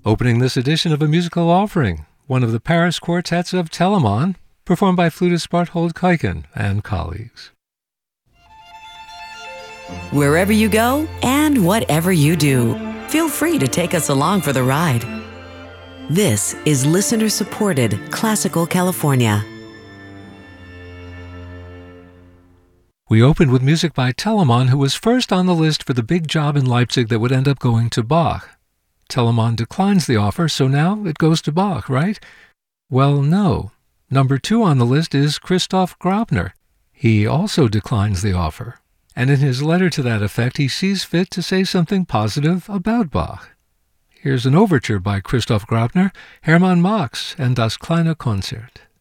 Opening this edition of A Musical Offering, one of the Paris quartets of Telemann, performed by flutist Barthold Kuiken and colleagues. Wherever you go and whatever you do, feel free to take us along for the ride. This is listener-supported Classical California. We opened with music by Telemann, who was first on the list for the big job in Leipzig that would end up going to Bach. Telemann declines the offer, so now it goes to Bach, right? Well, no. Number 2 on the list is Christoph Grabner. He also declines the offer. And in his letter to that effect, he sees fit to say something positive about Bach. Here's an overture by Christoph Grabner, Hermann Max and Das kleine Konzert.